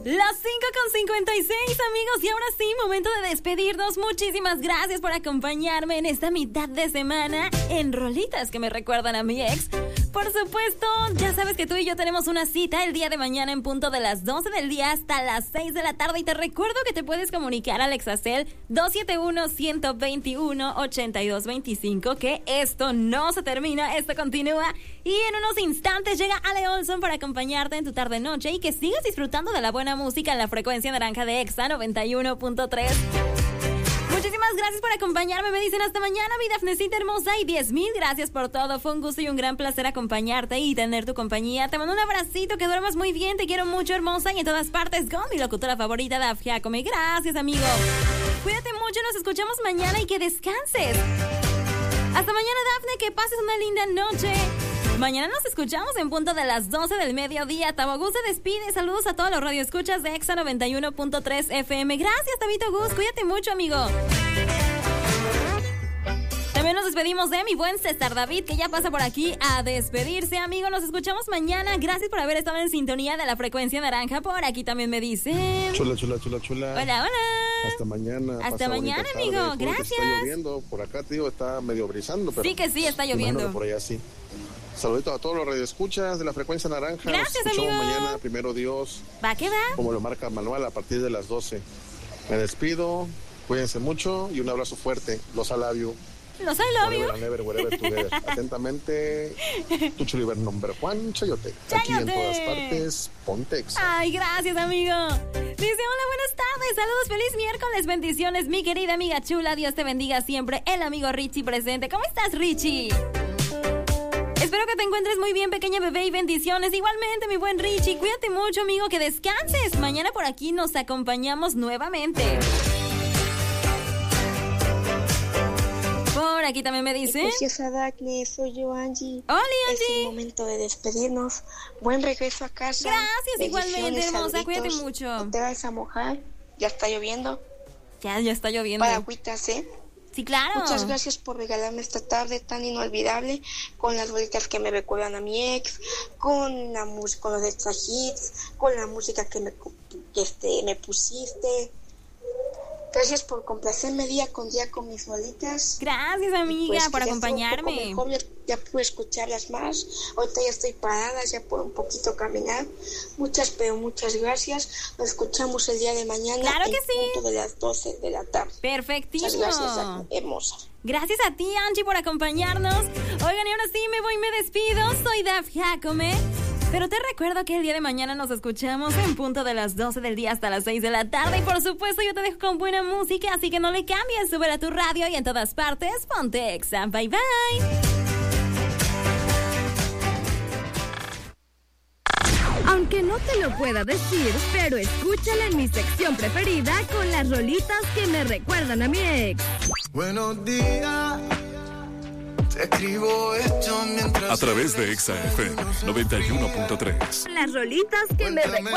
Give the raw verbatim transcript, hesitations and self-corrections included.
Las cinco con cincuenta y seis, amigos, y ahora sí, momento de despedirnos. Muchísimas gracias por acompañarme en esta mitad de semana en Rolitas que me recuerdan a mi ex. Por supuesto, ya sabes que tú y yo tenemos una cita el día de mañana en punto de las doce del día hasta las seis de la tarde. Y te recuerdo que te puedes comunicar al Exacel dos siete uno, uno dos uno, ocho dos dos cinco, que esto no se termina, esto continúa. Y en unos instantes llega Ale Olson para acompañarte en tu tarde-noche y que sigas disfrutando de la buena música en la frecuencia naranja de Exa noventa y uno punto tres. Muchísimas gracias por acompañarme. Me dicen hasta mañana, mi Dafnecita hermosa, y diez mil gracias por todo. Fue un gusto y un gran placer acompañarte y tener tu compañía. Te mando un abracito, que duermas muy bien. Te quiero mucho, hermosa, y en todas partes con mi locutora favorita, Daf Giacomi. Gracias, amigo. Cuídate mucho, nos escuchamos mañana y que descanses. Hasta mañana, Dafne, que pases una linda noche. Mañana nos escuchamos en punto de las doce del mediodía. Tabo Gus se despide. Saludos a todos los radioescuchas de Exa noventa y uno punto tres F M. Gracias, Tabito Gus. Cuídate mucho, amigo. También nos despedimos de mi buen César David, que ya pasa por aquí a despedirse, amigo. Nos escuchamos mañana. Gracias por haber estado en sintonía de la frecuencia naranja. Por aquí también me dicen... Chula, chula, chula, chula. Hola, hola. Hasta mañana. Hasta mañana, amigo. Gracias. Está lloviendo. Por acá, tío, está medio brisando. Pero sí que sí, está lloviendo. Por allá sí. Saluditos a todos los radioescuchas de la frecuencia naranja. Gracias, Nos escuchamos amigo. mañana, primero Dios. Va que va. Como lo marca Manuel, a partir de las doce. Me despido. Cuídense mucho y un abrazo fuerte. Los alabio. Los I love you. Never, wherever, together. Atentamente, tu chuliver number Juan Chayote. Chayote. Aquí en todas partes, Pontex. Ay, gracias, amigo. Dice, hola, buenas tardes. Saludos, feliz miércoles. Bendiciones, mi querida amiga chula. Dios te bendiga siempre. El amigo Richie presente. ¿Cómo estás, Richie? Espero que te encuentres muy bien, pequeña bebé, y bendiciones. Igualmente, mi buen Richie. Cuídate mucho, amigo. Que descanses. Mañana por aquí nos acompañamos nuevamente. Por aquí también me dice... Preciosa Dafne, soy yo, Angie. Hola, Angie. Es el momento de despedirnos. Buen regreso a casa. Gracias, igualmente, hermosa. Saluditos. Cuídate mucho. No te vas a mojar. Ya está lloviendo. Ya, ya está lloviendo. Paragüitas, ¿eh? Sí, claro. Muchas gracias por regalarme esta tarde tan inolvidable, con las bolitas que me recuerdan a mi ex, con la música, con los extra hits, con la música que me, que este, me pusiste. Gracias por complacerme día con día con mis bolitas. Gracias, amiga, pues, por acompañarme. Un poco mejor, ya, ya pude escucharlas más. Ahorita ya estoy parada, ya puedo un poquito caminar. Muchas, pero muchas gracias. Nos escuchamos el día de mañana. Claro que en sí. punto de las doce de la tarde. Perfectísimo. Muchas gracias, hermosa. Gracias a ti, Angie, por acompañarnos. Oigan, y ahora sí me voy y me despido. Soy Daf Giacomi. Pero te recuerdo que el día de mañana nos escuchamos en punto de las doce del día hasta las seis de la tarde. Y por supuesto yo te dejo con buena música, así que no le cambies. Sube a tu radio y en todas partes ponte Exa. Bye, bye. Aunque no te lo pueda decir, pero escúchala en mi sección preferida con las rolitas que me recuerdan a mi ex. Buenos días. Escribo esto mientras a través de Exa F M noventa y uno punto tres. Las rolitas que me recuerdan.